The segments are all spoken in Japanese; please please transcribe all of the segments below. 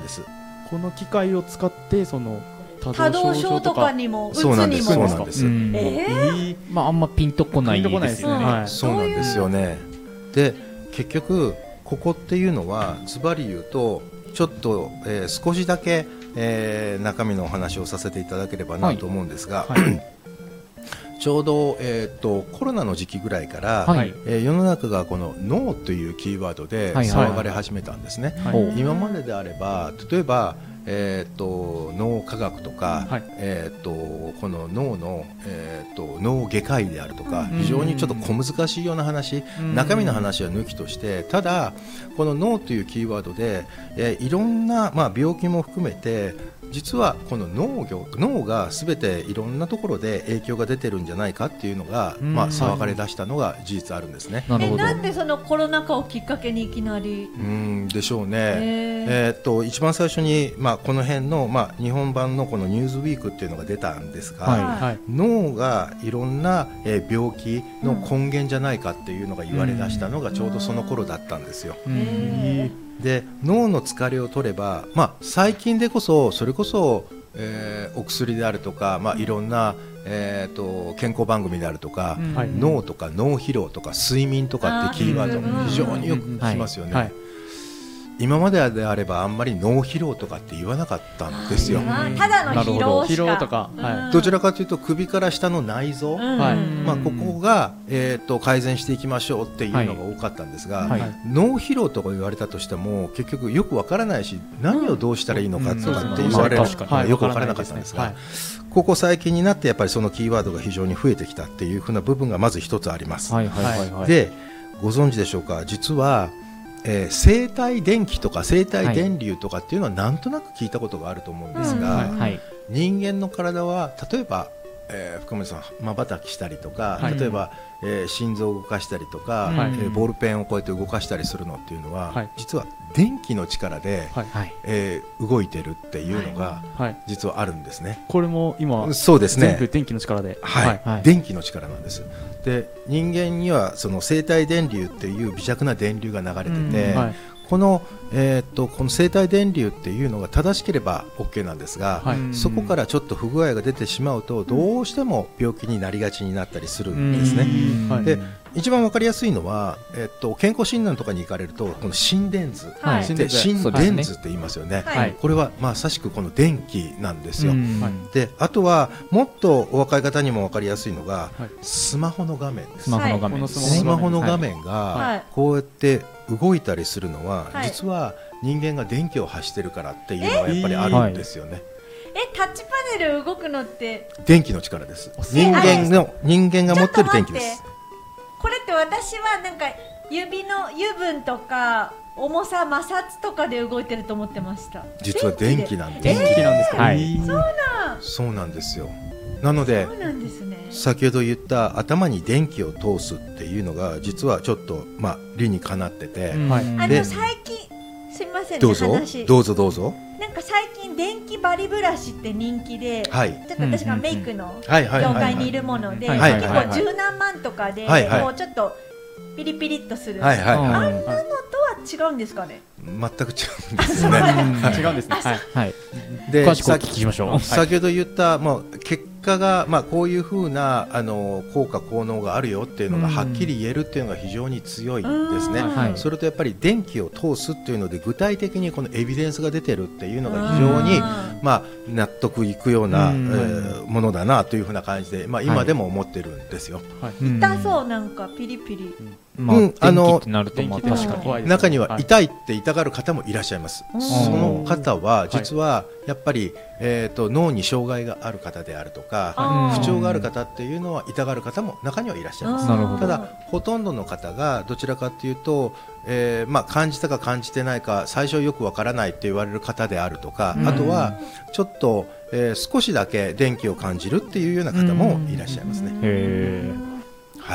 です。 この機械を使ってその多動症とかにもうつにも。 そうなんです。 あんまピンとこないですよね。 そうなんですよね。で結局ここっていうのはズバリ言うとちょっと、少しだけ、中身のお話をさせていただければなと思うんですが、ちょうど、コロナの時期ぐらいから、世の中がこの脳というキーワードで騒がれ始めたんですね。今までであれば例えば脳科学とか、この脳の、脳外科医であるとか、非常にちょっと小難しいような話、中身の話は抜きとして、ただこの脳というキーワードで、いろんな、病気も含めて実はこの脳が全ていろんなところで影響が出てるんじゃないかっていうのが、騒がれ出したのが事実あるんですね。 なんでそのコロナ禍をきっかけにいきなりでしょうね。一番最初に、この辺の、日本版のこのニューズウィークっていうのが出たんですが、脳がいろんな、病気の根源じゃないかっていうのが言われ出したのがちょうどその頃だったんですよ。で脳の疲れを取れば、最近でこそそれこそ、お薬であるとか、いろんな、健康番組であるとか、脳とか脳疲労とか睡眠とかってキーワード非常によく聞きますよね。今までであればあんまり脳疲労とかって言わなかったんですよ。 ただの疲労とか、 どちらかというと首から下の内臓、ここが、改善していきましょうっていうのが多かったんですが、脳疲労とか言われたとしても結局よくわからないし、何をどうしたらいいのかとかって言われるのがよくわからなかったんですが、ここ最近になってやっぱりそのキーワードが非常に増えてきたっていうふうな部分がまず一つあります。でご存知でしょうか、実は生体電気とか生体電流とかっていうのはなんとなく聞いたことがあると思うんですが、人間の体は例えば、深森さんまばたきしたりとか、例えば、心臓を動かしたりとか、ボールペンをこうやって動かしたりするのっていうのは、実は電気の力で、動いてるっていうのが、実はあるんですね。 これも今そうですね、 全部電気の力で、 電気の力なんです。で人間にはその生体電流っていう微弱な電流が流れてて、この生体電流っていうのが正しければ OK なんですが、そこからちょっと不具合が出てしまうとどうしても病気になりがちになったりするんですね。で一番わかりやすいのは、健康診断とかに行かれるとこの心電図、心電図って言いますよね。これはまさしくこの電気なんですよ。であとはもっとお若い方にもわかりやすいのが、スマホの画面です。スマホの画面がこうやって動いたりするのは、実は人間が電気を発してるからっていうのがやっぱりあるんですよね。 タッチパネル動くのって電気の力です。人間が持ってる電気です。 これって私はなんか指の油分とか重さ摩擦とかで動いてると思ってました。 実は電気なんです。 電気なんですか。 そうなんですよ。なので先ほど言った頭に電気を通すっていうのが実はちょっと理にかなってて、 最近すみませんね、 どうぞ。 なんか最近電気バリブラシって人気で、ちょっと私がメイクの業界にいるもので、結構十何万とかでもうちょっとピリピリっとする、あんなのとは違うんですかね。 全く違うんですよね。 違うんですね。 で詳しくお聞きしましょう。 先ほど言った結果がこういう風な効果効能があるよっていうのがはっきり言えるっていうのが非常に強いですね。それとやっぱり電気を通すっていうので具体的にこのエビデンスが出てるっていうのが非常に納得いくようなものだなという風な感じで今でも思ってるんですよ。 痛そう、なんかピリピリ。 電気ってなると確かに中には痛いって痛がる方もいらっしゃいます。その方は実はやっぱり脳に障害がある方であるとか不調がある方っていうのは痛がる方も中にはいらっしゃいます。ただほとんどの方がどちらかというと感じたか感じてないか最初よくわからないって言われる方であるとか、あとはちょっと少しだけ電気を感じるっていうような方もいらっしゃいますね。はい。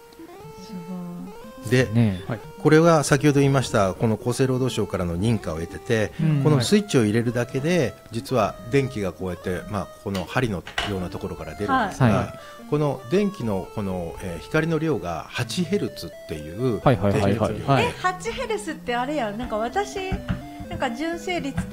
で、これは先ほど言いましたこの厚生労働省からの認可を得てて、このスイッチを入れるだけで実は電気がこうやってこの針のようなところから出るんですが、この電気のこの光の量が 8Hz っていう 8Hz ってあれや、なんか私なんか純正率と